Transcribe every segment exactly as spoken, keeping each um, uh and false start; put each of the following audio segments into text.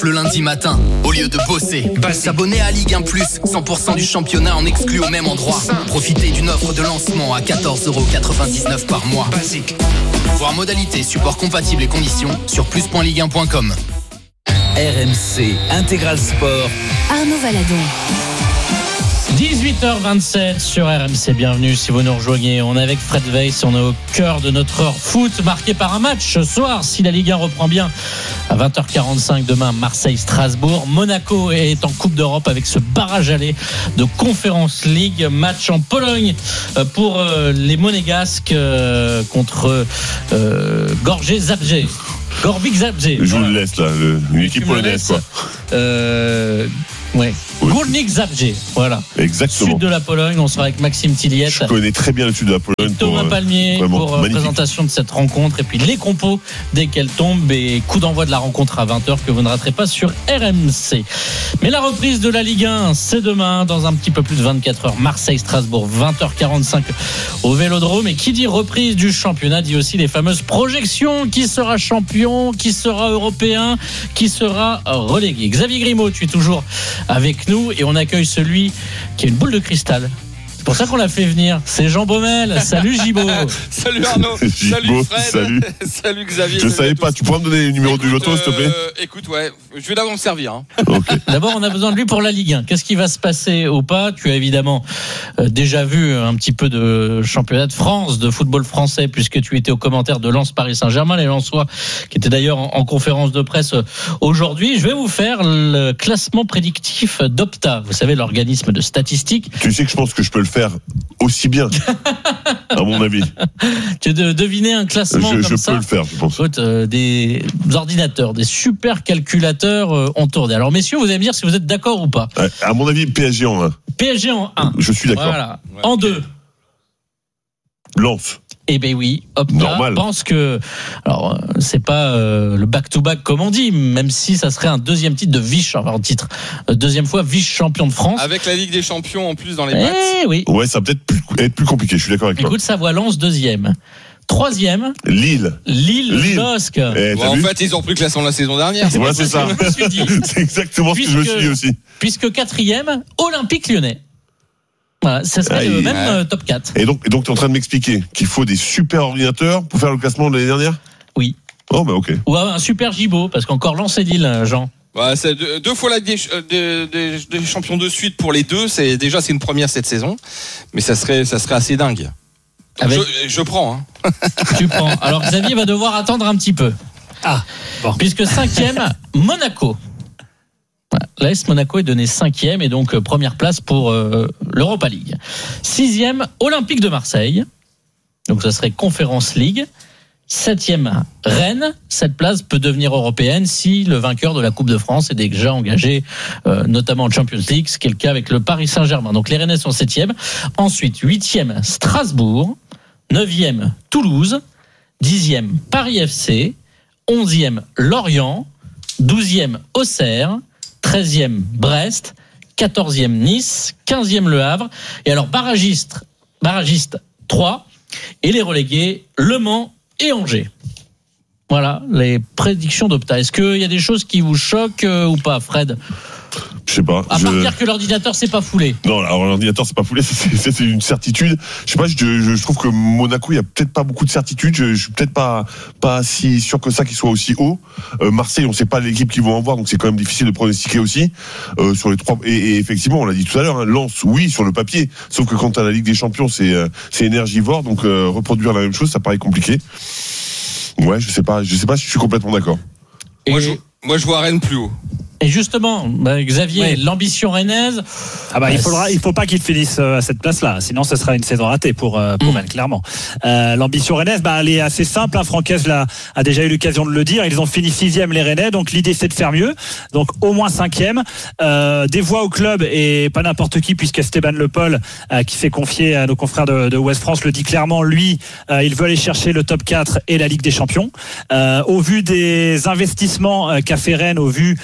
Le lundi matin, au lieu de bosser, s'abonner à Ligue un plus, cent pour cent du championnat en exclu au même endroit. Profitez d'une offre de lancement à quatorze euros quatre-vingt-dix-neuf par mois. Basique. Voir modalités, support compatible et conditions sur plus point ligue un point com. R M C Intégral Sport. Arnaud Valadon. dix-huit heures vingt-sept sur R M C, bienvenue si vous nous rejoignez. On est avec Fred Weiss, on est au cœur de notre heure foot, marqué par un match ce soir, si la Ligue un reprend bien, à vingt heures quarante-cinq demain, Marseille-Strasbourg. Monaco est en Coupe d'Europe avec ce barrage aller de Conference League, match en Pologne pour les Monégasques contre euh, Gorgé Zabrze. Gorbik Zabrze. Je vous le laisse là, le, une équipe polonaise quoi. Euh, ouais. Oui. Górnik Zabrze, voilà. Exactement. Sud de la Pologne, on sera avec Maxime Tilliette. Je connais très bien le sud de la Pologne. Et Thomas pour, Palmier pour la présentation de cette rencontre et puis les compos dès qu'elle tombe et coup d'envoi de la rencontre à vingt heures que vous ne raterez pas sur R M C. Mais la reprise de la Ligue un, c'est demain dans un petit peu plus de vingt-quatre heures. Marseille-Strasbourg, vingt heures quarante-cinq au Vélodrome. Et qui dit reprise du championnat dit aussi les fameuses projections. Qui sera champion, qui sera européen, qui sera relégué. Xavier Grimaud, tu es toujours avec nous. Et on accueille celui qui a une boule de cristal. C'est pour ça qu'on l'a fait venir. C'est Jean Baumel. Salut Gibaud. Salut Arnaud. Salut Fred. Salut. Salut Xavier. Je ne savais pas. Tu pourrais me donner le numéro écoute, du loto, s'il te plaît euh, Écoute, ouais. Je vais d'abord me servir. Hein. Okay. D'abord, on a besoin de lui pour la Ligue un. Qu'est-ce qui va se passer ou pas ? Tu as évidemment euh, déjà vu un petit peu de championnat de France, de football français, puisque tu étais au commentaire de Lens Paris Saint-Germain, les Lensois, qui étaient d'ailleurs en, en conférence de presse aujourd'hui. Je vais vous faire le classement prédictif d'Opta. Vous savez, l'organisme de statistiques. Tu sais que je pense que je peux le faire aussi bien, à mon avis. Tu as de, deviné un classement je, comme je ça. Je peux le faire, je pense. Écoute, euh, des ordinateurs, des super calculateurs euh, ont tourné. Alors messieurs, vous allez me dire si vous êtes d'accord ou pas. Ouais, à mon avis, P S G en un. P S G en un. Je suis d'accord. Voilà. Ouais. En deux. Lens. Eh ben oui, Opta Normal. pense que, alors c'est pas euh, le back-to-back comme on dit, même si ça serait un deuxième titre de vice, enfin titre, deuxième fois vice-champion de France. Avec la Ligue des Champions en plus dans les eh maths. oui. Ouais, ça va peut-être plus, être plus compliqué. Je suis d'accord avec toi. Écoute, ça voit Lens deuxième. Troisième, Lille. Lille, Lille. Losc. Eh, Bon, en fait, ils ont pris le classement de la saison dernière. C'est voilà, c'est ça. Je me suis dit. C'est exactement Puisque, ce que je me suis dit aussi. Puisque quatrième, Olympique Lyonnais. Voilà, ça serait Ah, le il... même ouais. euh, top quatre. Et donc, donc tu es en train de m'expliquer qu'il faut des super ordinateurs pour faire le classement de l'année dernière ? Oui. Oh, bah ok. Ou un super Gibaud, parce qu'encore Lens et Lille, Jean. Ouais, c'est deux, deux fois la Ligue des, des, des, des champions de suite pour les deux. C'est déjà c'est une première cette saison, mais ça serait ça serait assez dingue. Avec... Je, je prends. Hein. Tu prends. Alors Xavier va devoir attendre un petit peu. Ah, bon. Puisque cinquième, Monaco. L'A S Monaco est donné cinquième et donc euh, première place pour euh, l'Europa League. Sixième, Olympique de Marseille. Donc ça serait Conference League. Septième, Rennes. Cette place peut devenir européenne si le vainqueur de la Coupe de France est déjà engagé, euh, notamment en Champions League, ce qui est le cas avec le Paris Saint-Germain. Donc les Rennais sont septième. Ensuite, huitième, Strasbourg. Neuvième, Toulouse. Dixième, Paris F C. Onzième, Lorient. Douzième, Auxerre. treizième, Brest. quatorzième, Nice. quinzième, Le Havre. Et alors, barragiste, barragiste trois. Et les relégués, Le Mans et Angers. Voilà les prédictions d'Opta. Est-ce qu'il y a des choses qui vous choquent euh, ou pas, Fred ? Je sais pas. À part je... dire que l'ordinateur s'est pas foulé. Non, alors l'ordinateur c'est pas foulé, c'est, c'est, c'est une certitude. Je sais pas, je, je, je trouve que Monaco, il y a peut-être pas beaucoup de certitudes. Je, je suis peut-être pas pas si sûr que ça qu'il soit aussi haut. Euh, Marseille, on sait pas l'équipe qu'ils vont avoir, donc c'est quand même difficile de pronostiquer aussi euh, sur les trois. Et, et effectivement, on l'a dit tout à l'heure, hein, Lens, oui, sur le papier. Sauf que quand t'as la Ligue des Champions, c'est c'est énergivore, donc euh, reproduire la même chose, ça paraît compliqué. Ouais, je sais pas, je sais pas si je suis complètement d'accord. Et... Moi, je, moi, je vois Rennes plus haut. Et justement, bah, Xavier, oui. l'ambition rennaise. Ah bah, il faudra, il faut pas qu'il finisse à cette place-là, sinon ce sera une saison ratée pour euh, pour mmh. Rennes, clairement. Euh, l'ambition rennaise, bah, elle est assez simple. Hein, Francaise l'a, a déjà eu l'occasion de le dire. Ils ont fini sixième les Rennais, donc l'idée c'est de faire mieux. Donc au moins cinquième. Euh, des voix au club et pas n'importe qui, puisque Esteban Le Paul, euh, qui s'est confié à nos confrères de, de Ouest France, le dit clairement. Lui, euh, il veut aller chercher le top quatre et la Ligue des Champions. Euh, au vu des investissements euh, qu'a fait Rennes, au vu euh, maintenant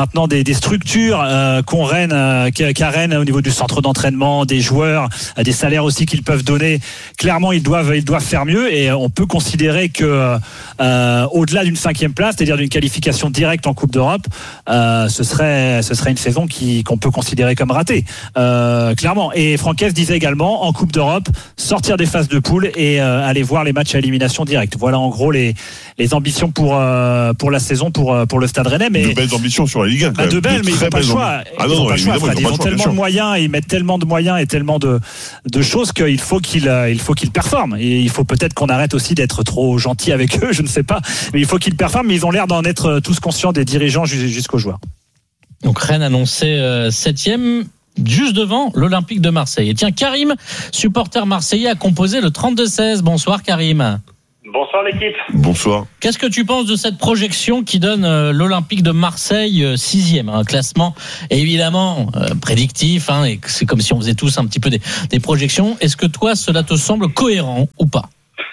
maintenant des, des structures euh, qu'ont Rennes, euh, qu'a Rennes au niveau du centre d'entraînement, des joueurs, euh, des salaires aussi qu'ils peuvent donner. Clairement, ils doivent, ils doivent faire mieux et on peut considérer que euh, au-delà d'une cinquième place, c'est-à-dire d'une qualification directe en Coupe d'Europe, euh, ce serait, ce serait une saison qui, qu'on peut considérer comme ratée, euh, clairement. Et Franquès disait également en Coupe d'Europe, sortir des phases de poule et euh, aller voir les matchs à élimination directe. Voilà en gros les, les ambitions pour euh, pour la saison pour pour le Stade Rennais. Mais de belles ambitions sur la Ligue un. Quand bah, même. de belles, mais ils n'ont pas le choix. Ah ils non, n'ont pas le choix. Fred. Ils ont choix, tellement de moyens, ils mettent tellement de moyens et tellement de de choses qu'il faut qu'ils il faut qu'ils performent. Et il faut peut-être qu'on arrête aussi d'être trop gentil avec eux. Je ne sais pas, mais il faut qu'ils performent. Mais ils ont l'air d'en être tous conscients, des dirigeants jusqu'aux joueurs. Donc Rennes annoncé euh, septième. Juste devant l'Olympique de Marseille. Et tiens, Karim, supporter marseillais, a composé le trente-deux seize. Bonsoir Karim. Bonsoir l'équipe. Bonsoir. Qu'est-ce que tu penses de cette projection qui donne euh, l'Olympique de Marseille euh, sixième, un classement évidemment euh, prédictif, hein, et c'est comme si on faisait tous un petit peu des, des projections. Est-ce que toi, cela te semble cohérent ou pas?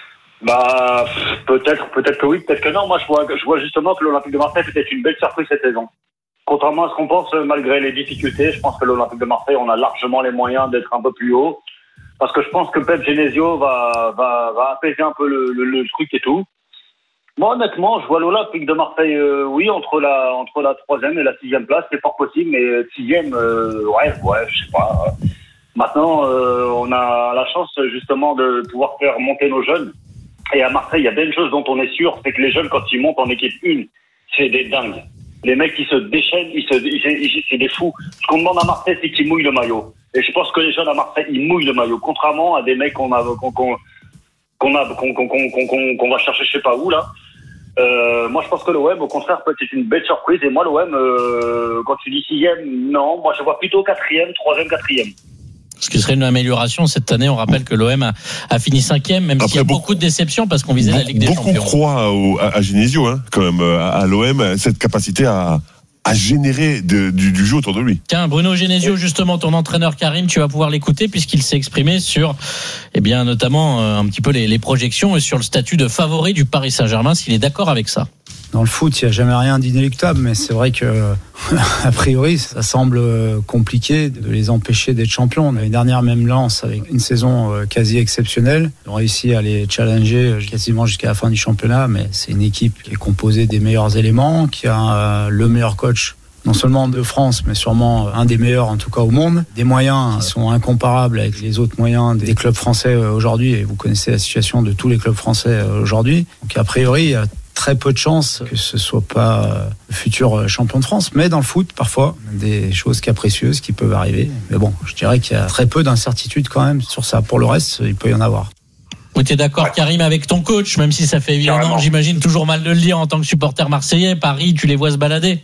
Bah peut-être, peut-être que oui, peut-être que non. Moi, je vois, je vois justement que l'Olympique de Marseille peut être une belle surprise cette saison. Contrairement à ce qu'on pense, malgré les difficultés, je pense que l'Olympique de Marseille, on a largement les moyens d'être un peu plus haut. Parce que je pense que Pep Genesio va, va, va apaiser un peu le, le, le truc et tout. Moi, honnêtement, je vois l'Olympique de Marseille, euh, oui, entre la, entre la troisième et la sixième place, c'est fort possible, mais sixième, euh, ouais, ouais, je sais pas. Maintenant, euh, on a la chance, justement, de pouvoir faire monter nos jeunes. Et à Marseille, il y a bien une chose dont on est sûr, c'est que les jeunes, quand ils montent en équipe une, c'est des dingues. Les mecs, ils se déchaînent, ils se, ils, ils, c'est des fous. Ce qu'on demande à Marseille, c'est qu'ils mouillent le maillot. Et je pense que les jeunes à Marseille, ils mouillent le maillot. Contrairement à des mecs qu'on a, qu'on, qu'on, qu'on a, qu'on, qu'on, qu'on, qu'on, qu'on va chercher je sais pas où, là. Euh, moi, je pense que l'O M, au contraire, peut être une belle surprise. Et moi, l'O M, euh, quand tu dis sixième, non. Moi, je vois plutôt quatrième, troisième, quatrième. Ce qui serait une amélioration cette année. On rappelle que l'O M a, a fini cinquième, même Après, s'il y a beaucoup, beaucoup de déceptions parce qu'on visait beaucoup, la Ligue des beaucoup Champions. Beaucoup croient au, à, à Genesio, hein, quand même, à, à l'O M, cette capacité à, à générer de, du, du jeu autour de lui. Tiens, Bruno Genesio, justement, ton entraîneur Karim, tu vas pouvoir l'écouter puisqu'il s'est exprimé sur, eh bien, notamment euh, un petit peu les, les projections et sur le statut de favori du Paris Saint-Germain, s'il est d'accord avec ça. Dans le foot, il n'y a jamais rien d'inéluctable, mais c'est vrai que, a priori, ça semble compliqué de les empêcher d'être champions. L'année dernière, même Lens, avec une saison quasi exceptionnelle, ils ont réussi à les challenger quasiment jusqu'à la fin du championnat, mais c'est une équipe qui est composée des meilleurs éléments, qui a le meilleur coach, non seulement de France, mais sûrement un des meilleurs, en tout cas au monde. Des moyens qui sont incomparables avec les autres moyens des clubs français aujourd'hui, et vous connaissez la situation de tous les clubs français aujourd'hui. Donc, a priori, il y a très peu de chances que ce soit pas le futur champion de France, mais dans le foot, parfois, des choses capricieuses qui peuvent arriver. Mais bon, je dirais qu'il y a très peu d'incertitudes quand même sur ça. Pour le reste, il peut y en avoir. Oui, t'es d'accord, Karim, avec ton coach, même si ça fait évidemment, j'imagine, toujours mal de le dire en tant que supporter marseillais. Paris, tu les vois se balader?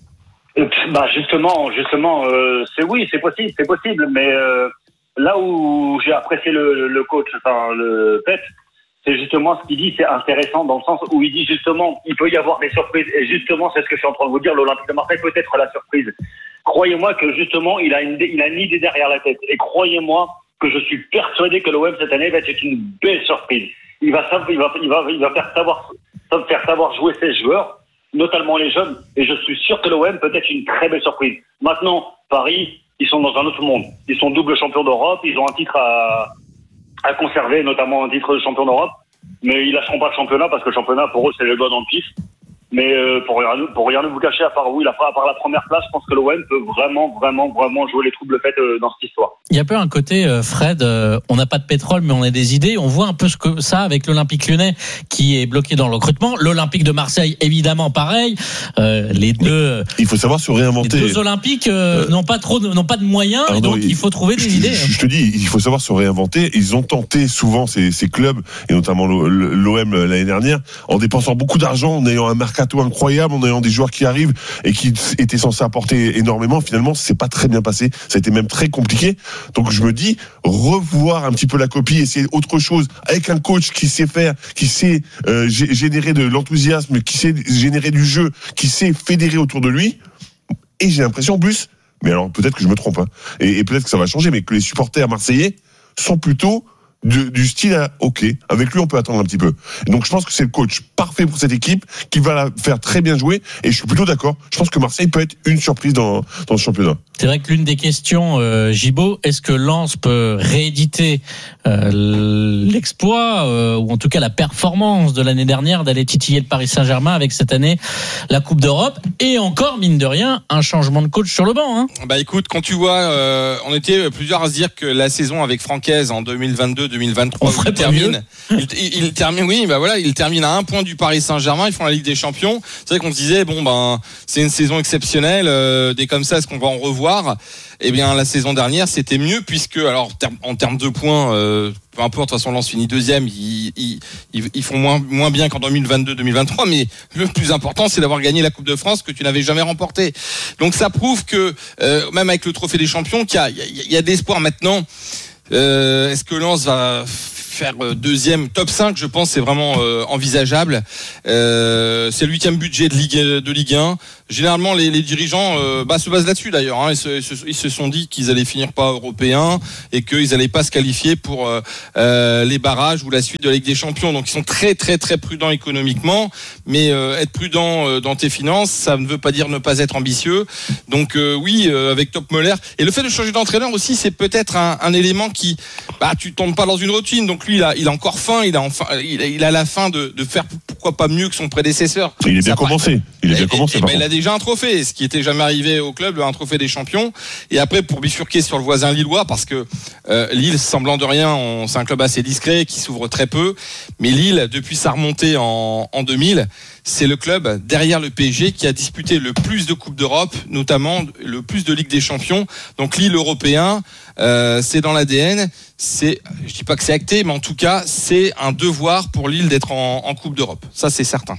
Bah justement, justement, euh, c'est oui, c'est possible, c'est possible. Mais euh, là où j'ai apprécié le, le coach, enfin le Pep, c'est justement ce qu'il dit, c'est intéressant dans le sens où il dit justement, il peut y avoir des surprises. Et justement, c'est ce que je suis en train de vous dire, l'Olympique de Marseille peut être la surprise. Croyez-moi que justement, il a une, il a une idée derrière la tête. Et croyez-moi que je suis persuadé que l'O M cette année va être une belle surprise. Il va, il va, il va, il va faire savoir, faire savoir jouer ses joueurs, notamment les jeunes. Et je suis sûr que l'O M peut être une très belle surprise. Maintenant, Paris, ils sont dans un autre monde. Ils sont double champions d'Europe. Ils ont un titre à à conserver, notamment un titre de champion d'Europe, mais ils lâcheront pas le championnat parce que le championnat pour eux c'est le doigt dans le pif. Mais euh, pour rien pour rien ne vous cacher, à part oui, à part la première place, je pense que l'O M peut vraiment vraiment vraiment jouer les troubles faits euh, dans cette histoire. Il y a peu un côté euh, Fred, euh, on n'a pas de pétrole mais on a des idées. On voit un peu ce que ça avec l'Olympique Lyonnais qui est bloqué dans le recrutement. L'Olympique de Marseille évidemment pareil. Euh, les deux. Il faut savoir se réinventer. Les deux Olympiques euh, euh, n'ont pas trop n'ont pas de moyens et donc il, il faut trouver des je, idées. Je, je te dis, il faut savoir se réinventer. Ils ont tenté souvent ces, ces clubs et notamment l'O M l'année dernière en dépensant beaucoup d'argent, en ayant un mercato incroyable, en ayant des joueurs qui arrivent et qui étaient censés apporter énormément. Finalement, c'est pas très bien passé. Ça a été même très compliqué. Donc, je me dis, revoir un petit peu la copie, essayer autre chose avec un coach qui sait faire, qui sait euh, générer de l'enthousiasme, qui sait générer du jeu, qui sait fédérer autour de lui. Et j'ai l'impression, plus, mais alors peut-être que je me trompe, hein, et, et peut-être que ça va changer, mais que les supporters marseillais sont plutôt du, du style à, ok, avec lui on peut attendre un petit peu. Donc je pense que c'est le coach parfait pour cette équipe qui va la faire très bien jouer et je suis plutôt d'accord. Je pense que Marseille peut être une surprise dans, dans ce championnat. C'est vrai que l'une des questions, euh, Gibaud, est-ce que Lens peut rééditer euh, l'exploit euh, ou en tout cas la performance de l'année dernière d'aller titiller le Paris Saint-Germain avec cette année la Coupe d'Europe et encore mine de rien un changement de coach sur le banc, hein. Bah écoute, quand tu vois, euh, on était plusieurs à se dire que la saison avec Francaise en deux mille vingt-deux deux mille vingt-trois, on ferait il termine, il, il, il termine, oui, bah voilà, il termine à un point du Paris Saint-Germain, ils font la Ligue des Champions. C'est vrai qu'on se disait bon ben c'est une saison exceptionnelle, euh, des comme ça, est-ce qu'on va en revoir? Eh bien la saison dernière c'était mieux puisque alors en termes de points, euh, peu importe, de toute façon Lens finit deuxième, ils, ils, ils font moins, moins bien qu'en deux mille vingt-deux deux mille vingt-trois, mais le plus important c'est d'avoir gagné la Coupe de France que tu n'avais jamais remportée. Donc ça prouve que euh, même avec le Trophée des Champions, qu'il y a, il y a, il y a d'espoir maintenant. Euh, est-ce que Lens va faire deuxième, top cinq, je pense c'est vraiment euh, envisageable. Euh, c'est le huitième budget de Ligue, de Ligue un. Généralement les, les dirigeants euh, bah, se basent là-dessus d'ailleurs, hein. ils, se, ils, se, ils se sont dit qu'ils allaient finir pas européens et qu'ils n'allaient pas se qualifier pour euh, euh, les barrages ou la suite de la Ligue des Champions. Donc ils sont très très très prudents économiquement, mais euh, être prudent euh, dans tes finances, ça ne veut pas dire ne pas être ambitieux. Donc euh, oui, euh, avec Top Muller et le fait de changer d'entraîneur aussi, c'est peut-être un, un élément qui, bah tu tombes pas dans une routine. Donc lui il a, il a encore faim, il a enfin, il a, il a la faim de, de faire pourquoi pas mieux que son prédécesseur. Il est bien ça commencé. Il est bien et, commencé. Et, et ben, il a déjà un trophée, ce qui était jamais arrivé au club, un trophée des champions. Et après, pour bifurquer sur le voisin lillois, parce que euh, Lille, semblant de rien, on, c'est un club assez discret qui s'ouvre très peu. Mais Lille, depuis sa remontée en, en deux mille, c'est le club derrière le P S G qui a disputé le plus de Coupes d'Europe, notamment le plus de Ligue des Champions. Donc Lille européen, euh, c'est dans l'A D N. C'est, je dis pas que c'est acté, mais en tout cas, c'est un devoir pour Lille d'être en, en Coupe d'Europe. Ça, c'est certain.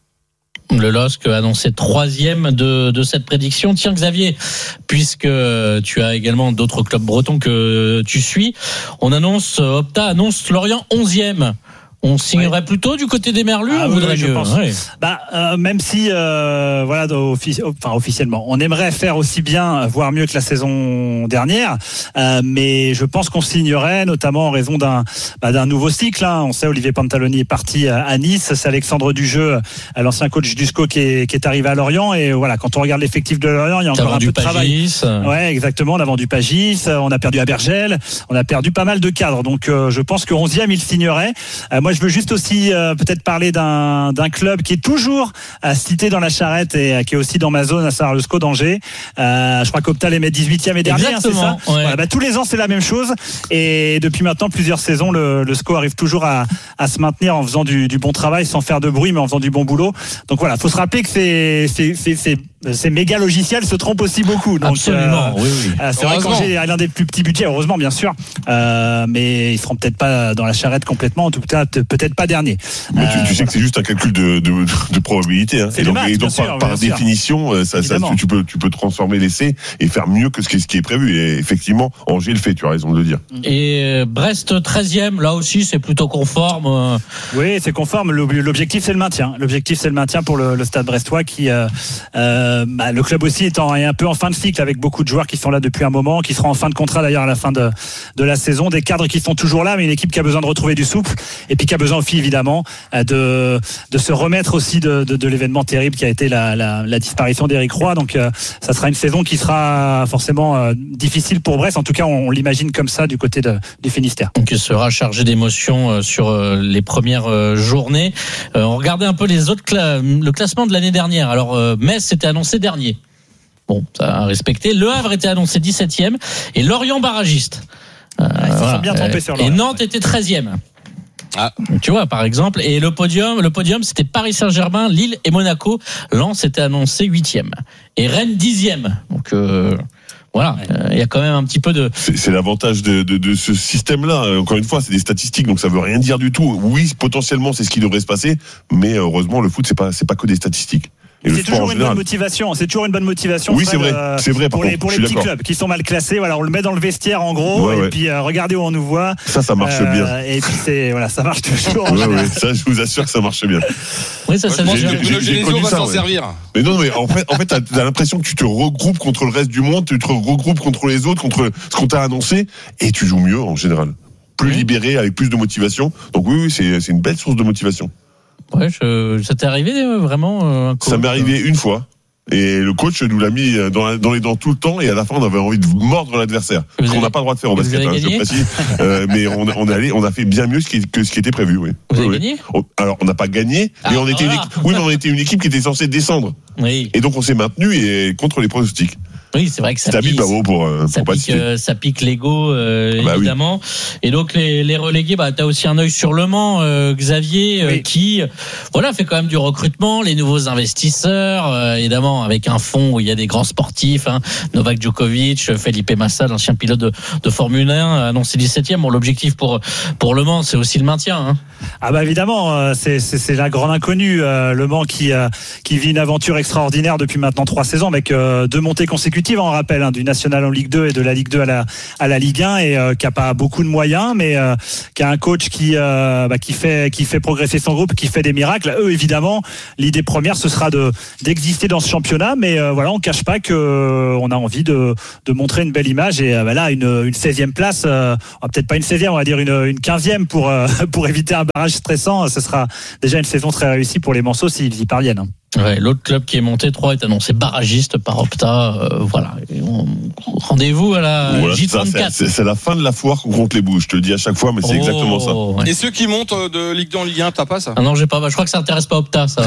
Le L O S C a annoncé troisième de, de cette prédiction. Tiens Xavier, puisque tu as également d'autres clubs bretons que tu suis, on annonce, Opta annonce Lorient onzième. On signerait ouais. plutôt du côté des Merlus, ah, on oui, voudrait oui, je mieux. pense. Ouais. Bah, euh, même si, euh, voilà, offici- enfin, officiellement, on aimerait faire aussi bien, voire mieux que la saison dernière, euh, mais je pense qu'on signerait, notamment en raison d'un, bah, d'un nouveau cycle. Hein. On sait, Olivier Pantaloni est parti à Nice, c'est Alexandre Dujeu, l'ancien coach du S C O qui est, qui est arrivé à Lorient, et voilà, quand on regarde l'effectif de Lorient, il y a encore un peu de travail. Ouais, exactement. On a vendu Pagis, on a perdu Abergel, on a perdu pas mal de cadres. Donc, euh, je pense que onzième il signerait. Euh, moi, je veux juste aussi euh, peut-être parler d'un, d'un club qui est toujours euh, cité dans la charrette et euh, qui est aussi dans ma zone, à savoir le S C O d'Angers. Euh, je crois qu'Opta les met dix-huitième et dernier, hein, c'est ça. Ouais. Voilà, bah, tous les ans, c'est la même chose. Et depuis maintenant plusieurs saisons, le, le S C O arrive toujours à, à se maintenir en faisant du, du bon travail, sans faire de bruit, mais en faisant du bon boulot. Donc voilà, faut se rappeler que c'est, c'est, c'est, c'est ces méga logiciels se trompent aussi beaucoup. Donc, absolument, euh, oui, oui. Euh, c'est vrai qu'Angers a l'un des plus petits budgets, heureusement, bien sûr, euh, mais ils seront peut-être pas dans la charrette complètement, en tout cas, peut-être pas dernier. Mais euh, tu, tu sais que c'est juste un calcul de, de, de probabilité. Hein. C'est et donc, maths, et donc sûr, par, par définition, sûr. ça, ça, tu peux, tu peux transformer l'essai et faire mieux que ce qui, ce qui est prévu. Et effectivement, Angers le fait. Tu as raison de le dire. Et Brest treizième, là aussi, c'est plutôt conforme. Oui, c'est conforme. L'objectif, c'est le maintien. L'objectif, c'est le maintien pour le, le Stade Brestois, qui, euh, euh, bah, le club aussi est, en, est un peu en fin de cycle, avec beaucoup de joueurs qui sont là depuis un moment, qui seront en fin de contrat d'ailleurs à la fin de, de la saison, des cadres qui sont toujours là, mais une équipe qui a besoin de retrouver du souffle, et puis qui a besoin aussi évidemment de, de se remettre aussi de, de, de l'événement terrible qui a été la, la, la disparition d'Éric Roy. Donc euh, ça sera une saison qui sera forcément euh, difficile pour Brest, en tout cas on, on l'imagine comme ça du côté de, du Finistère. Qui sera chargé d'émotions euh, sur euh, les premières euh, journées. Euh, on regardait un peu les autres cla- le classement de l'année dernière. Alors euh, Metz s'était annoncé dernier. Bon, ça a respecté. Le Havre était annoncé dix-septième et Lorient barragiste. Euh, ah, ils voilà. sont bien trompés sur Lorient. Et Nantes était treizième. Ah. Tu vois, par exemple. Et le podium, le podium, c'était Paris Saint-Germain, Lille et Monaco. Lens était annoncé huitième. Et Rennes dixième. Donc, euh, voilà, il ouais. euh, y a quand même un petit peu de. C'est, c'est l'avantage de, de, de ce système-là. Encore une fois, c'est des statistiques, donc ça veut rien dire du tout. Oui, potentiellement, c'est ce qui devrait se passer, mais heureusement, le foot, c'est pas, c'est pas que des statistiques. Et c'est toujours une bonne motivation. C'est toujours une bonne motivation. Oui, c'est vrai. Euh, c'est vrai. Pour contre, les pour les petits clubs qui sont mal classés, voilà, on le met dans le vestiaire en gros, ouais, et ouais. puis euh, regardez où on nous voit. Ça, ça marche euh, bien. Et puis c'est voilà, ça marche toujours. Ouais, ouais, ça, je vous assure que ça marche bien. Oui, ça, ça marche bien. Le Genesio va s'en ouais. servir. Mais non, mais en fait, en fait, t'as, t'as l'impression que tu te regroupes contre le reste du monde, tu te regroupes contre les autres, contre ce qu'on t'a annoncé, et tu joues mieux en général. plus Oui. libérés, avec plus de motivation. Donc oui, oui, c'est, c'est une belle source de motivation. Ouais, je, ça t'est arrivé euh, vraiment euh, un coach, Ça m'est arrivé une fois. Et le coach nous l'a mis dans, la, dans les dents tout le temps, et à la fin on avait envie de mordre l'adversaire. Vous Ce qu'on avez- n'a pas le droit de faire au vous basket, avez hein, je gagné précise. Euh, mais on, on, est allé, on a fait bien mieux ce qui, que ce qui était prévu. Oui. Vous avez Oui, oui. gagné On- Alors on n'a pas gagné, Ah, mais on était une voilà. équipe, oui, mais on était une équipe qui était censée descendre. Oui, Et donc on s'est maintenu et contre les pronostics. oui, c'est vrai que ça C'était à pique. mille bravo pour, euh, Ça pour pique, participer. euh, ça pique l'ego, euh, Bah oui. évidemment. Et donc les, les relégués, bah t'as aussi un œil sur Le Mans, euh, Xavier, euh, Oui. qui, voilà, fait quand même du recrutement, les nouveaux investisseurs, euh, évidemment avec un fonds où il y a des grands sportifs, hein, Novak Djokovic, Felipe Massa, l'ancien pilote de, de Formule un, annoncé dix-septième. Bon, l'objectif pour pour Le Mans, c'est aussi le maintien. Hein. Ah bah évidemment, euh, c'est, c'est, c'est la grande inconnue. euh, Le Mans qui, euh, qui vit une aventure extraordinaire depuis maintenant trois saisons avec euh, deux montées consécutives, on rappelle, hein, du National en Ligue deux et de la Ligue deux à la, à la Ligue un, et euh, qui a pas beaucoup de moyens, mais euh, qui a un coach qui, euh, bah, qui, fait, qui fait progresser son groupe, qui fait des miracles. Eux, évidemment, l'idée première, ce sera de, d'exister dans ce championnat, mais euh, voilà, on cache pas que euh, on a envie de, de montrer une belle image, et euh, bah, là, une, une seizième place, euh, peut-être pas une seizième, on va dire une, une quinzième pour, euh, pour éviter un barrage stressant. Ce sera déjà une saison très réussie pour les Manceaux s'ils y parviennent. Ouais, l'autre club qui est monté trois est annoncé barragiste par Opta. Euh, voilà. Et on- rendez-vous à la Voilà, J c'est, ça, trente-quatre. c'est, c'est la fin de la foire qu'on compte les bouches. Je te le dis à chaque fois, mais c'est Oh, exactement ça. ouais. Et ceux qui montent euh, de Ligue deux en Ligue un, t'as pas ça? Ah non, j'ai pas. Je crois que ça intéresse pas Opta, ça.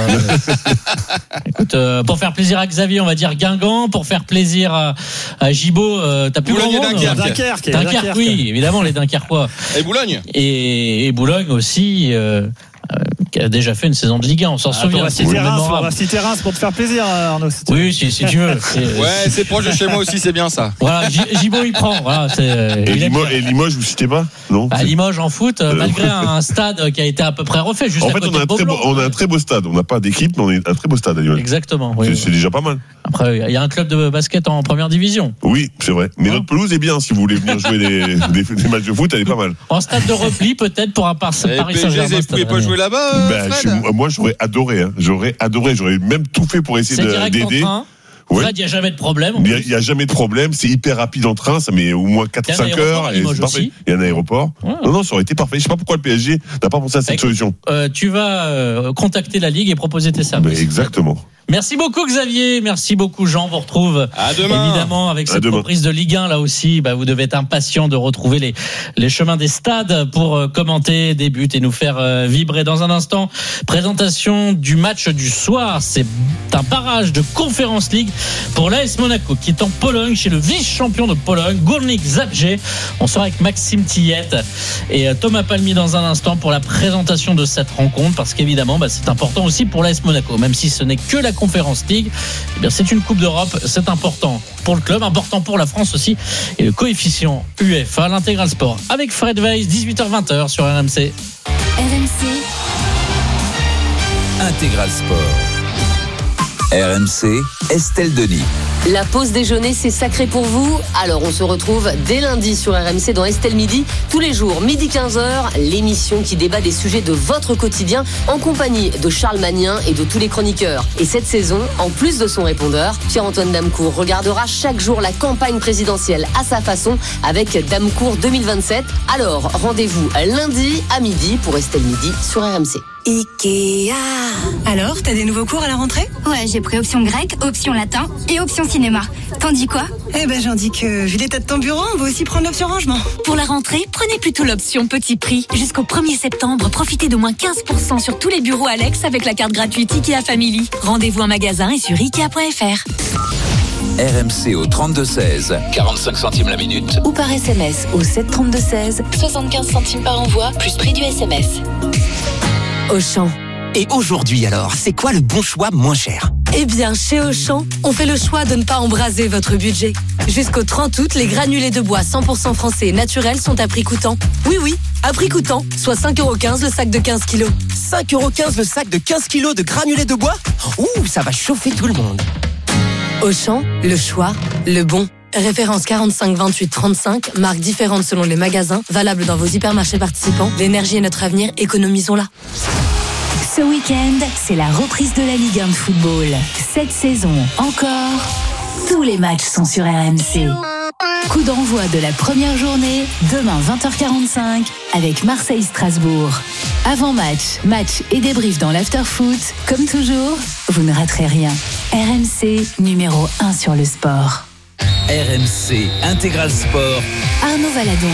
Écoute, euh, pour faire plaisir à Xavier, on va dire Guingamp. Pour faire plaisir à, à Gibaud, euh, t'as plus grand Boulogne et monde. Dunkerque. Dunkerque, Dunkerque, Dunkerque. oui, évidemment les Dunkerquois. Et Boulogne? Et, et Boulogne aussi, euh, euh, qui a déjà fait une saison de Ligue un. On s'en Ah, souvient. on va c'est citer Reims, on mémorable. va citer Reims pour te faire plaisir, Arnaud. si tu veux. Oui, si, si tu veux. C'est- Ouais, c'est proche de chez moi aussi, c'est bien ça. Voilà, G- Gibaud il prend. Voilà, c'est, euh, Et, il aime Limoges, bien. et Limoges, vous citez pas? Non? À C'est- Limoges en foot, euh, Euh, malgré un stade qui a été à peu près refait, juste En à fait, côté on a, un de très beau, Beaublanc. on a un très beau stade. On n'a pas d'équipe, mais on a un très beau stade à Lyon. Exactement. Oui. C'est, c'est déjà pas mal. Après, il y a un club de basket en première division. Oui, c'est vrai. Mais Hein notre pelouse est bien. Si vous voulez venir jouer des, des, des matchs de foot, elle est pas mal. En stade de repli, peut-être pour un par- Et Paris P S G, Saint-Germain. vous cette pouvez pas année. jouer là-bas, euh, Ben, Fred? chez- moi, j'aurais adoré. Hein. J'aurais adoré. J'aurais même tout fait pour essayer C'est de, direct d'aider. en train. Ouais. Fred, il n'y a jamais de problème. Il n'y a, il y a jamais de problème. C'est hyper rapide en train. Ça met au moins quatre Il y a un cinq aéroport heures. à Et Limoges c'est parfait. aussi. Il y a un aéroport. Ouais. Non, non, ça aurait été parfait. Je sais pas pourquoi le P S G n'a pas pensé à cette Écoute, solution. Euh, tu vas euh, contacter la Ligue et proposer tes Mais services. exactement. Merci beaucoup Xavier, merci beaucoup Jean. On vous retrouve À demain. évidemment avec À cette demain. reprise de Ligue un là aussi. Bah, vous devez être impatient de retrouver les, les chemins des stades pour euh, commenter des buts et nous faire euh, vibrer. Dans un instant, présentation du match du soir. C'est un barrage de Conference League pour l'A S Monaco qui est en Pologne chez le vice-champion de Pologne, Górnik Zabrze. On sera avec Maxime Tillette et euh, Thomas Palmier dans un instant pour la présentation de cette rencontre parce qu'évidemment bah, c'est important aussi pour l'A S Monaco, même si ce n'est que la Conference League, eh bien c'est une Coupe d'Europe, c'est important pour le club, important pour la France aussi, et le coefficient U E F A, l'intégral sport avec Fred Weiss, dix-huit heures vingt sur R M C. R M C, Intégral Sport. R M C, Estelle Denis. La pause déjeuner, c'est sacré pour vous. Alors, on se retrouve dès lundi sur R M C dans Estelle Midi. Tous les jours, midi quinze heures, l'émission qui débat des sujets de votre quotidien en compagnie de Charles Magnin et de tous les chroniqueurs. Et cette saison, en plus de son répondeur, Pierre-Antoine Damecourt regardera chaque jour la campagne présidentielle à sa façon avec Damecourt deux mille vingt-sept. Alors, rendez-vous lundi à midi pour Estelle Midi sur R M C. Ikea. Alors, t'as des nouveaux cours à la rentrée? Ouais, j'ai pris option grec, option latin et option cinéma. T'en dis quoi? Eh ben, j'en dis que, vu l'état de ton bureau, on va aussi prendre l'option rangement. Pour la rentrée, prenez plutôt l'option petit prix. Jusqu'au premier septembre, profitez de moins quinze pour cent sur tous les bureaux Alex avec la carte gratuite Ikea Family. Rendez-vous en magasin et sur ikea point f r. R M C au trente-deux seize, quarante-cinq centimes la minute. Ou par S M S au sept trente-deux seize. soixante-quinze centimes par envoi, plus prix du S M S. Auchan. Et aujourd'hui alors, c'est quoi le bon choix moins cher? Eh bien, chez Auchan, on fait le choix de ne pas embraser votre budget. Jusqu'au trente août, les granulés de bois cent pour cent français et naturels sont à prix coûtant. Oui, oui, à prix coûtant, soit cinq euros quinze le sac de quinze kilos. cinq euros quinze le sac de quinze kilos de granulés de bois? Ouh, ça va chauffer tout le monde. Auchan, le choix, le bon. Référence quarante-cinq vingt-huit trente-cinq, marques différentes selon les magasins, valable dans vos hypermarchés participants. L'énergie est notre avenir, économisons-la. Ce week-end, c'est la reprise de la Ligue un de football. Cette saison encore, tous les matchs sont sur R M C. Coup d'envoi de la première journée, demain vingt heures quarante-cinq, avec Marseille-Strasbourg. Avant-match, match et débrief dans l'after-foot. Comme toujours, vous ne raterez rien. R M C, numéro un sur le sport. R M C Intégral Sport. Arnaud Valadon.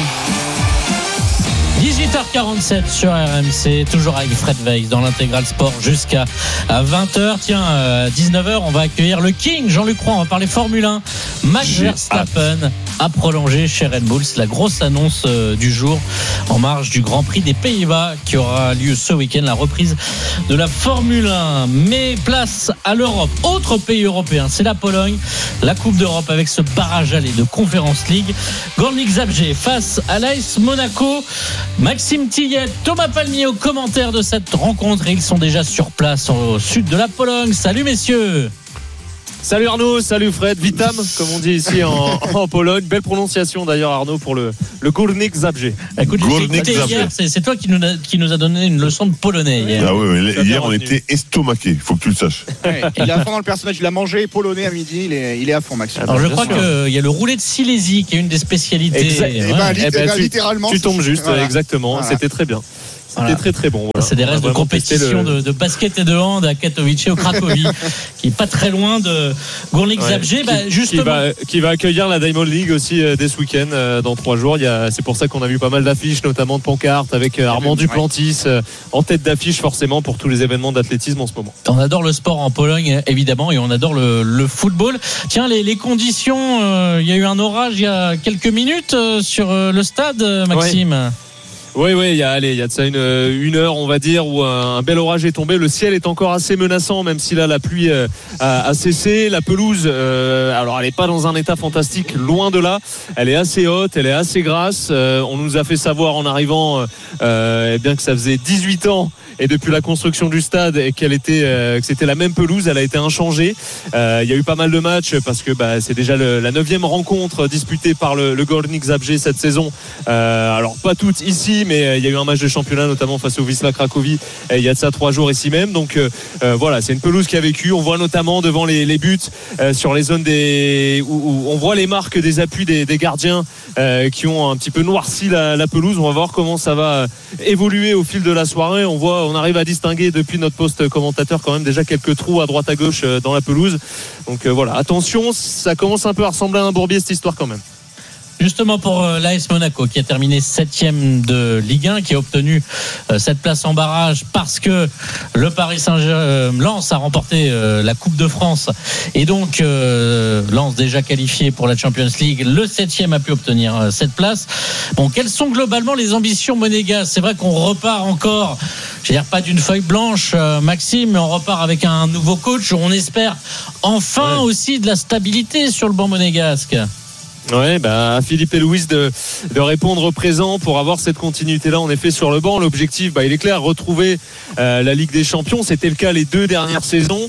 dix-huit heures quarante-sept sur R M C, toujours avec Fred Weiss dans l'intégral sport jusqu'à vingt heures. Tiens, à dix-neuf heures, on va accueillir le King, Jean-Luc Roy. On va parler Formule un. Max Verstappen a prolongé chez Red Bull. C'est la grosse annonce du jour en marge du Grand Prix des Pays-Bas qui aura lieu ce week-end, la reprise de la Formule un. Mais place à l'Europe. Autre pays européen, c'est la Pologne. La Coupe d'Europe avec ce barrage aller de Conference League. Górnik Zabrze face à l'A S Monaco. Maxime Tillet, Thomas Palmier aux commentaires de cette rencontre et ils sont déjà sur place au sud de la Pologne. Salut messieurs. Salut Arnaud, salut Fred, Vitam comme on dit ici en, en Pologne. Belle prononciation d'ailleurs Arnaud pour le, le Górnik Zabrze. Écoute, hier, c'est, c'est toi qui nous, a, qui nous a donné une leçon de polonais hier. Ah oui, oui, hier on était estomaqués, il faut que tu le saches. Ouais, il est à fond dans le personnage, il a mangé polonais à midi, il est, il est à fond Maxime. Alors je crois qu'il y a le roulé de Silésie qui est une des spécialités. Exact. Ouais. Et ben, Eh ben, tu, littéralement. Tu tombes juste, voilà. Exactement, voilà. C'était très bien. C'était Voilà. très très bon. Voilà. C'est des restes de compétition le... de, de basket et de hand à Katowice au Cracovie, qui est pas très loin de Górnik ouais. Zabrze. Bah, qui, justement, qui va, qui va accueillir la Diamond League aussi euh, dès ce week-end euh, dans trois jours. Il y a, c'est pour ça qu'on a vu pas mal d'affiches, notamment de pancartes avec euh, Armand Duplantis euh, en tête d'affiche forcément pour tous les événements d'athlétisme en ce moment. On adore le sport en Pologne évidemment et on adore le, le football. Tiens, les, les conditions, euh, il y a eu un orage il y a quelques minutes euh, sur euh, le stade, Maxime. Ouais. Oui, oui, il y a, allez, il y a de ça une, une heure, on va dire, où un bel orage est tombé. Le ciel est encore assez menaçant, même si là, la pluie a, a cessé. La pelouse, euh, alors, elle n'est pas dans un état fantastique, loin de là. Elle est assez haute, elle est assez grasse. Euh, on nous a fait savoir en arrivant, euh, eh bien que ça faisait dix-huit ans. Et depuis la construction du stade et qu'elle était, euh, que c'était la même pelouse, elle a été inchangée. Euh, il y a eu pas mal de matchs parce que bah, c'est déjà le, la neuvième rencontre disputée par le, le Górnik Zabrze cette saison. Euh, alors pas toutes ici, mais il y a eu un match de championnat notamment face au Wisła Cracovie. Et il y a de ça trois jours ici même. Donc euh, euh, voilà, c'est une pelouse qui a vécu. On voit notamment devant les, les buts euh, sur les zones des, où, où on voit les marques des appuis des, des gardiens euh, qui ont un petit peu noirci la, la pelouse. On va voir comment ça va évoluer au fil de la soirée. On voit on arrive à distinguer depuis notre poste commentateur quand même déjà quelques trous à droite à gauche dans la pelouse. Donc euh, voilà, attention, ça commence un peu à ressembler à un bourbier cette histoire quand même. Justement pour l'A S Monaco qui a terminé septième de Ligue un, qui a obtenu cette place en barrage parce que le Paris Saint-Germain Lens a remporté la Coupe de France et donc Lens déjà qualifié pour la Champions League, le septième a pu obtenir cette place. Bon, quelles sont globalement les ambitions monégasques? C'est vrai qu'on repart encore, je veux dire pas d'une feuille blanche, Maxime, mais on repart avec un nouveau coach. On espère enfin ouais. aussi de la stabilité sur le banc monégasque. Ouais, bah, Philippe et Louis de, de répondre présent pour avoir cette continuité-là, en effet, sur le banc. L'objectif, bah, il est clair, retrouver euh, la Ligue des Champions. C'était le cas les deux dernières saisons.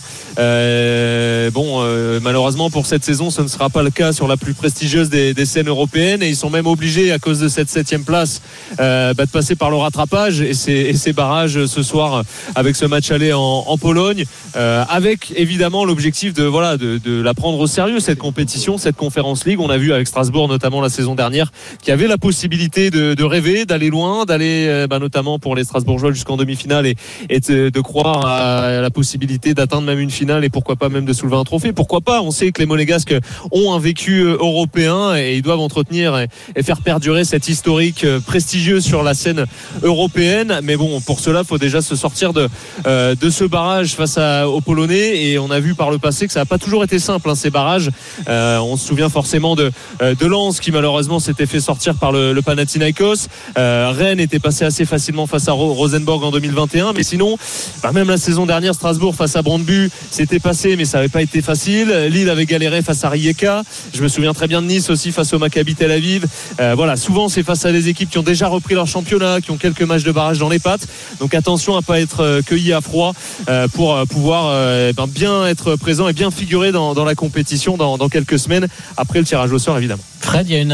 Euh, bon, euh, malheureusement, pour cette saison, ce ne sera pas le cas sur la plus prestigieuse des, des scènes européennes. Et ils sont même obligés, à cause de cette septième place, euh, bah, de passer par le rattrapage et ces, et ces barrages ce soir avec ce match aller en, en Pologne. Euh, avec, évidemment, l'objectif de, voilà, de, de la prendre au sérieux, cette compétition, cette Conference League. On a vu avec Strasbourg notamment la saison dernière qui avait la possibilité de, de rêver, d'aller loin, d'aller bah, notamment pour les Strasbourgeois jusqu'en demi-finale et, et de, de croire à la possibilité d'atteindre même une finale et pourquoi pas même de soulever un trophée. Pourquoi pas? On sait que les Monégasques ont un vécu européen et ils doivent entretenir et, et faire perdurer cette historique prestigieux sur la scène européenne. Mais bon, pour cela, il faut déjà se sortir de, euh, de ce barrage face à, aux Polonais et on a vu par le passé que ça n'a pas toujours été simple hein, ces barrages. Euh, on se souvient forcément de de Lens qui malheureusement s'était fait sortir par le, le Panathinaikos. Euh, Rennes était passé assez facilement face à Rosenborg en deux mille vingt et un, mais sinon bah même la saison dernière Strasbourg face à Brøndby c'était passé mais ça n'avait pas été facile. Lille avait galéré face à Rijeka. Je me souviens très bien de Nice aussi face au Maccabi Tel Aviv. Euh, voilà, souvent c'est face à des équipes qui ont déjà repris leur championnat, qui ont quelques matchs de barrage dans les pattes, donc attention à pas être euh, cueilli à froid euh, pour euh, pouvoir euh, ben, bien être présent et bien figurer dans, dans la compétition dans, dans quelques semaines après le tirage au sort évidemment évidemment. Fred, il y a une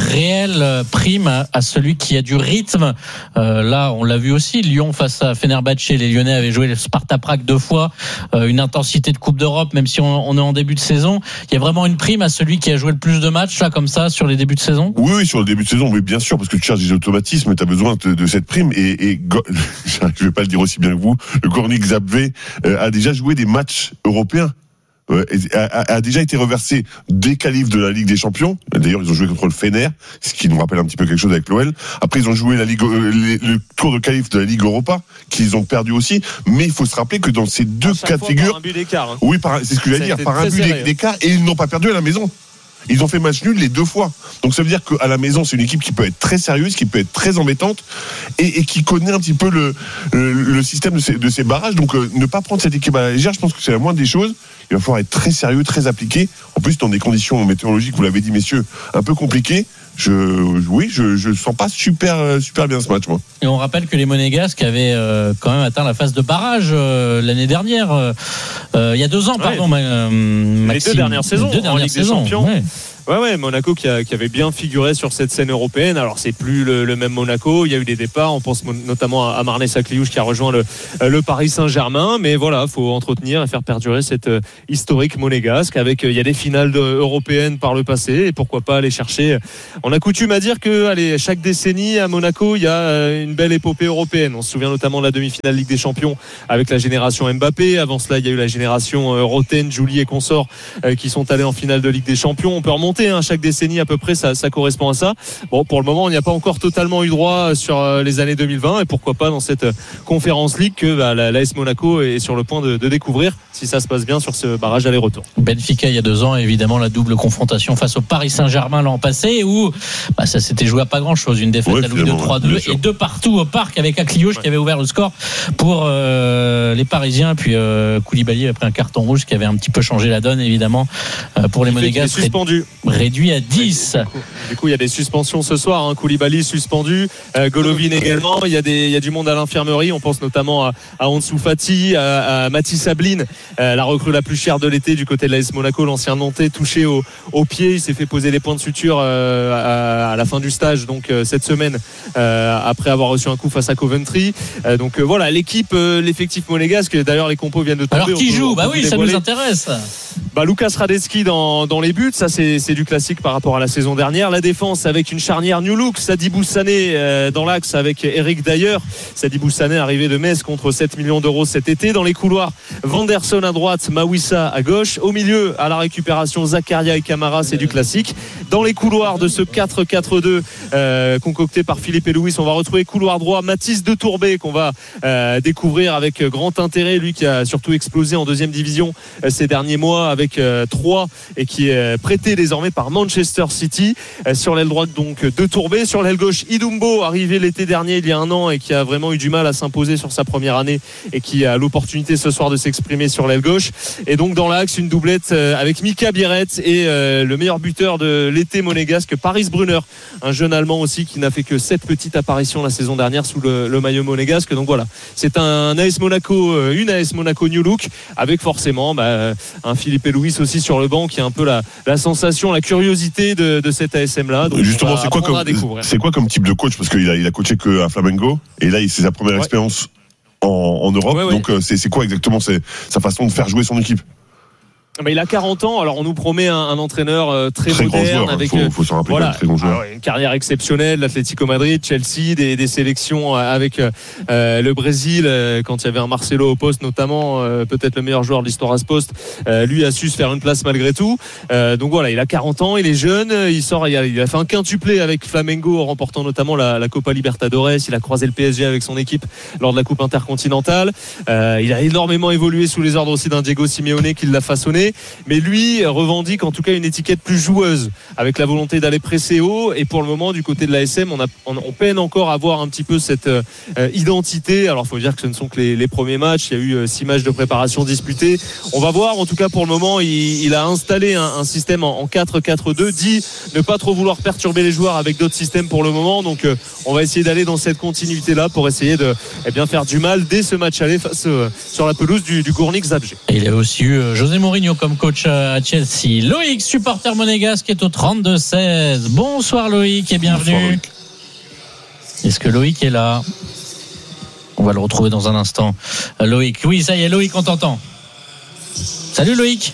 réelle prime à celui qui a du rythme. Euh, là, on l'a vu aussi, Lyon face à Fenerbahçe, les Lyonnais avaient joué le Sparta Prague deux fois, euh, une intensité de Coupe d'Europe, même si on, on est en début de saison. Il y a vraiment une prime à celui qui a joué le plus de matchs, là, comme ça, sur les débuts de saison? Oui, oui, sur le début de saison, oui, bien sûr, parce que tu cherches des automatismes, tu as besoin de, de cette prime. Et, et je vais pas le dire aussi bien que vous, le Gornik Zabrze euh, a déjà joué des matchs européens. Euh, a, a déjà été reversé des qualifs de la Ligue des Champions. D'ailleurs, ils ont joué contre le Fener, ce qui nous rappelle un petit peu quelque chose avec l'O L. Après, ils ont joué la Ligue, euh, les, le tour de qualif de la Ligue Europa, qu'ils ont perdu aussi. Mais il faut se rappeler que dans ces deux cas de figure, par un but d'écart, hein. oui, par, c'est ce que j'allais dire, par un but serré, d'écart, et ils n'ont pas perdu à la maison. Ils ont fait match nul les deux fois. Donc ça veut dire qu'à la maison, c'est une équipe qui peut être très sérieuse, qui peut être très embêtante et, et qui connaît un petit peu le, le, le système de ces, de ces barrages. Donc euh, ne pas prendre cette équipe à la légère, je pense que c'est la moindre des choses. Il va falloir être très sérieux, très appliqué. En plus, dans des conditions météorologiques, vous l'avez dit, messieurs, un peu compliquées. Je, oui, je, je sens pas super, super bien ce match, moi. Et on rappelle que les Monégasques avaient euh, quand même atteint la phase de barrage euh, l'année dernière, euh, euh, il y a deux ans, pardon, ouais. euh, Maxime. Les deux dernières saisons, les deux dernières en Ligue saisons, des Champions. Ouais. Ouais, ouais, Monaco qui, a, qui avait bien figuré sur cette scène européenne. Alors, c'est plus le, le même Monaco. Il y a eu des départs. On pense notamment à Marnès Sakliouche qui a rejoint le, le Paris Saint-Germain. Mais voilà, il faut entretenir et faire perdurer cette euh, historique monégasque. Avec, euh, il y a des finales de, européennes par le passé. Et pourquoi pas aller chercher. On a coutume à dire que, allez, chaque décennie à Monaco, il y a euh, une belle épopée européenne. On se souvient notamment de la demi-finale Ligue des Champions avec la génération Mbappé. Avant cela, il y a eu la génération euh, Roten, Jouli et consorts euh, qui sont allés en finale de Ligue des Champions. On peut remonter, hein, chaque décennie à peu près, ça, ça correspond à ça. Bon, pour le moment, on n'y a pas encore totalement eu droit sur les années deux mille vingt et pourquoi pas dans cette Conférence League que bah, l'A S Monaco est sur le point de, de découvrir si ça se passe bien sur ce barrage aller-retour. Benfica il y a deux ans, évidemment la double confrontation face au Paris Saint-Germain l'an passé où bah, ça s'était joué à pas grand-chose, une défaite ouais, à Louis de trois deux et deux partout au parc avec Akliouche ouais. qui avait ouvert le score pour euh, les Parisiens, puis euh, Koulibaly a pris un carton rouge qui avait un petit peu changé la donne évidemment euh, pour les Monégasques. Suspendu. Réduit à dix. Du coup, il y a des suspensions ce soir. Hein. Koulibaly suspendu, euh, Golovin également. Il y a des, il y a du monde à l'infirmerie. On pense notamment à, à Ansu Fati, à, à Mathis Sablin, euh, la recrue la plus chère de l'été du côté de l'A S Monaco, l'ancien Nantais touché au, au pied. Il s'est fait poser des points de suture euh, à, à la fin du stage, donc euh, cette semaine, euh, après avoir reçu un coup face à Coventry. Euh, donc euh, voilà, l'équipe, euh, l'effectif monégasque. D'ailleurs, les compos viennent de tomber. Alors qui joue ? Bah oui, ça nous intéresse. Bah, Lucas Radecki dans, dans les buts, ça c'est, c'est du classique par rapport à la saison dernière. La défense avec une charnière New Look, Sadibou Sané euh, dans l'axe avec Eric Dyer. Sadibou Sané arrivé de Metz contre sept millions d'euros cet été. Dans les couloirs, Vanderson à droite, Mawissa à gauche. Au milieu, à la récupération, Zakaria et Camara, c'est du classique. Dans les couloirs de ce quatre quatre deux euh, concocté par Philippe Louis, on va retrouver couloir droit Mathis de Tourbet qu'on va euh, découvrir avec grand intérêt. Lui qui a surtout explosé en deuxième division euh, ces derniers mois avec euh, trois et qui est prêté désormais par Manchester City. Euh, sur l'aile droite donc de Tourbet, sur l'aile gauche Idumbo, arrivé l'été dernier il y a un an et qui a vraiment eu du mal à s'imposer sur sa première année et qui a l'opportunité ce soir de s'exprimer sur l'aile gauche. Et donc dans l'axe une doublette euh, avec Mika Biret et euh, le meilleur buteur de l'été monégasque, Paris Brunner, un jeune allemand aussi qui n'a fait que sept petites apparitions la saison dernière sous le, le maillot monégasque. Donc voilà, c'est un A S Monaco, une A S Monaco New Look avec forcément bah, un Philippe Louis aussi sur le banc qui a un peu la, la sensation, la curiosité de, de cet A S M là. Donc justement, c'est quoi, comme, c'est quoi comme type de coach, parce qu'il a, il a coaché que à Flamengo et là c'est sa première ouais. expérience en, en Europe. Ouais, ouais. Donc c'est, c'est quoi exactement c'est, sa façon de faire jouer son équipe? Bah, il a quarante ans, alors on nous promet un, un entraîneur euh, très, très moderne joueur, avec faut, faut s'en rappeler, voilà, très grand joueur. une carrière exceptionnelle, l'Atlético Madrid, Chelsea, des, des sélections avec euh, le Brésil euh, quand il y avait un Marcelo au poste notamment, euh, peut-être le meilleur joueur de l'histoire à ce poste. Euh, lui a su se faire une place malgré tout. Euh, donc voilà, il a quarante ans, il est jeune, il sort, il a, il a fait un quintuplé avec Flamengo en remportant notamment la, la Copa Libertadores. Il a croisé le P S G avec son équipe lors de la Coupe intercontinentale. Euh, il a énormément évolué sous les ordres aussi d'un Diego Simeone qui l'a façonné, mais lui revendique en tout cas une étiquette plus joueuse avec la volonté d'aller presser haut. Et pour le moment du côté de l'A S M on, a, on, on peine encore à voir un petit peu cette euh, identité. Alors il faut dire que ce ne sont que les, les premiers matchs, il y a eu euh, six matchs de préparation disputés. On va voir, en tout cas pour le moment il, il a installé un, un système en, en quatre quatre deux, dit ne pas trop vouloir perturber les joueurs avec d'autres systèmes pour le moment. Donc euh, on va essayer d'aller dans cette continuité là pour essayer de eh bien, faire du mal dès ce match aller face euh, sur la pelouse du, du Gornik Zabrze. Et il y a aussi eu José Mourinho comme coach à Chelsea. Loïc, supporter monégasque, est au trente-deux seize. Bonsoir Loïc et bienvenue. Bonsoir, Loïc. Est-ce que Loïc est là? On va le retrouver dans un instant. Loïc, oui, ça y est, Loïc, on t'entend. Salut Loïc.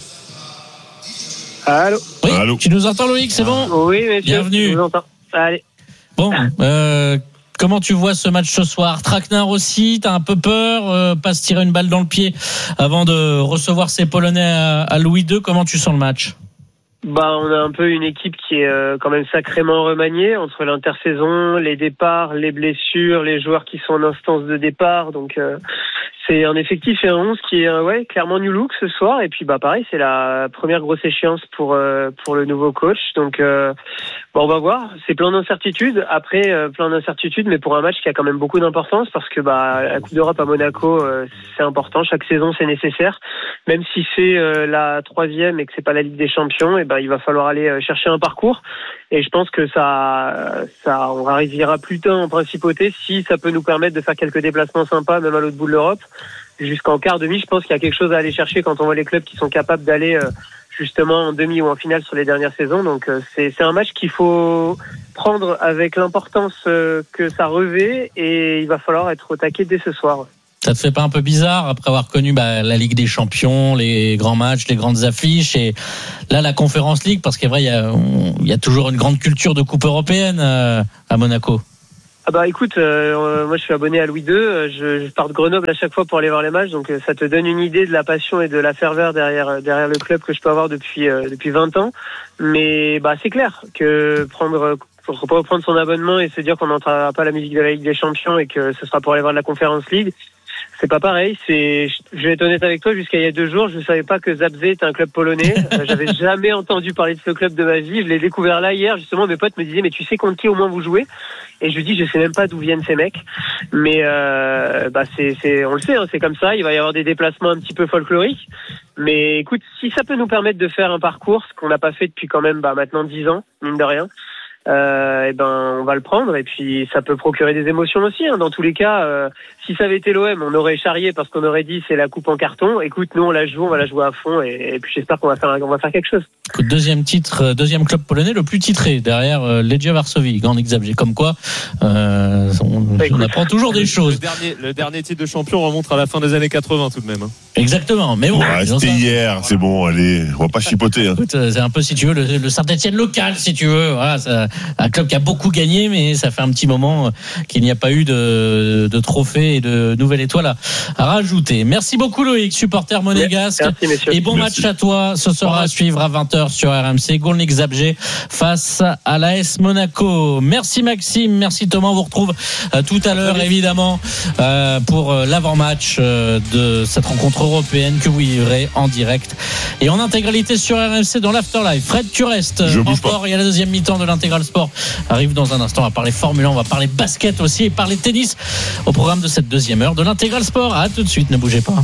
Allô. Oui, Allô. Tu nous entends Loïc, c'est bon? Oui, monsieur. Bienvenue. Je vous entends. Allez. Bon, euh, comment tu vois ce match ce soir? Traquenard aussi, t'as un peu peur, euh, pas se tirer une balle dans le pied avant de recevoir ces Polonais à, à Louis deux. Comment tu sens le match? Bah, on a un peu une équipe qui est euh, quand même sacrément remaniée entre l'intersaison, les départs, les blessures, les joueurs qui sont en instance de départ. Donc, euh, c'est un effectif et un onze qui est euh, ouais, clairement new look ce soir. Et puis, bah, pareil, c'est la première grosse échéance pour euh, pour le nouveau coach. Donc, euh, bon, on va voir. C'est plein d'incertitudes. Après, euh, plein d'incertitudes, mais pour un match qui a quand même beaucoup d'importance parce que bah, la Coupe d'Europe à Monaco, euh, c'est important. Chaque saison, c'est nécessaire. Même si c'est euh, la troisième et que c'est pas la Ligue des Champions, et ben il va falloir aller chercher un parcours. Et je pense que ça, ça, on arrivera plus tard en principauté si ça peut nous permettre de faire quelques déplacements sympas, même à l'autre bout de l'Europe. Jusqu'en quart demi, je pense qu'il y a quelque chose à aller chercher quand on voit les clubs qui sont capables d'aller justement en demi ou en finale sur les dernières saisons. Donc c'est, c'est un match qu'il faut prendre avec l'importance que ça revêt et il va falloir être au taquet dès ce soir. Ça te fait pas un peu bizarre après avoir connu bah, la Ligue des Champions, les grands matchs, les grandes affiches et là la Conference League, parce qu'il y a, il y a toujours une grande culture de coupe européenne euh, à Monaco. Ah bah écoute, euh, moi je suis abonné à Louis deux, je, je pars de Grenoble à chaque fois pour aller voir les matchs, donc euh, ça te donne une idée de la passion et de la ferveur derrière derrière le club que je peux avoir depuis euh, depuis vingt ans. Mais bah c'est clair que prendre pour reprendre son abonnement et se dire qu'on n'entendra pas la musique de la Ligue des Champions et que ce sera pour aller voir de la Conference League, c'est pas pareil. C'est, je vais être honnête avec toi, jusqu'à il y a deux jours, je ne savais pas que Zabrze était un club polonais. Euh, j'avais jamais entendu parler de ce club de ma vie. Je l'ai découvert là hier, justement. Mes potes me disaient, mais tu sais contre qui au moins vous jouez? Et je lui dis, je sais même pas d'où viennent ces mecs. Mais euh, bah c'est, c'est, on le sait, hein, c'est comme ça. Il va y avoir des déplacements un petit peu folkloriques. Mais écoute, si ça peut nous permettre de faire un parcours, ce qu'on n'a pas fait depuis quand même bah, maintenant dix ans, mine de rien. Euh, et ben on va le prendre et puis ça peut procurer des émotions aussi hein. Dans tous les cas euh, si ça avait été l'O M on aurait charrié parce qu'on aurait dit c'est la coupe en carton. Écoute, nous on la joue, on va la jouer à fond et, et puis j'espère qu'on va faire on va faire quelque chose. Écoute, deuxième titre, deuxième club polonais le plus titré derrière euh, Legia Varsovie, Gdańsk Zabrze, comme quoi euh, on, bah, on apprend toujours des choses. Le dernier, le dernier titre de champion remonte à la fin des années quatre-vingts tout de même hein. Exactement, mais bon ouais, c'était hier, c'est bon, allez, on va pas chipoter hein. Écoute, c'est un peu si tu veux le, le Saint-Etienne local si tu veux, voilà, ça, un club qui a beaucoup gagné mais ça fait un petit moment qu'il n'y a pas eu de, de trophée et de nouvelle étoile à, à rajouter. Merci beaucoup Loïc, supporter monégasque. Merci, messieurs. Et bon Merci. match à toi, ce sera à suivre à vingt heures sur R M C, Gdańsk Zabrze face à l'A S Monaco. Merci Maxime, merci Thomas, on vous retrouve euh, tout à l'heure évidemment euh, pour euh, l'avant-match euh, de cette rencontre européenne que vous vivrez en direct et en intégralité sur R M C dans l'Afterlife. Fred, tu restes Je bouge encore, pas. il y a la deuxième mi-temps de l'Intégral Sport arrive dans un instant, on va parler Formule un, on va parler basket aussi et parler tennis au programme de cette deuxième heure de l'Intégral Sport. À tout de suite, ne bougez pas.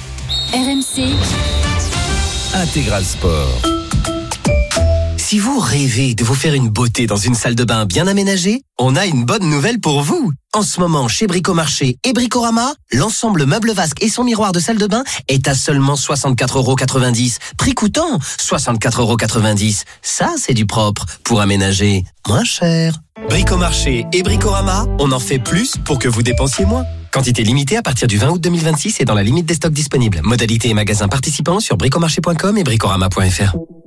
R M C Intégral Sport. Si vous rêvez de vous faire une beauté dans une salle de bain bien aménagée, on a une bonne nouvelle pour vous. En ce moment, chez Bricomarché et Bricorama, l'ensemble meuble vasque et son miroir de salle de bain est à seulement soixante-quatre euros quatre-vingt-dix. Prix coûtant soixante-quatre euros quatre-vingt-dix. Ça, c'est du propre pour aménager moins cher. Bricomarché et Bricorama, on en fait plus pour que vous dépensiez moins. Quantité limitée à partir du vingt août deux mille vingt-six et dans la limite des stocks disponibles. Modalité et magasins participants sur bricomarché point com et bricorama point f r.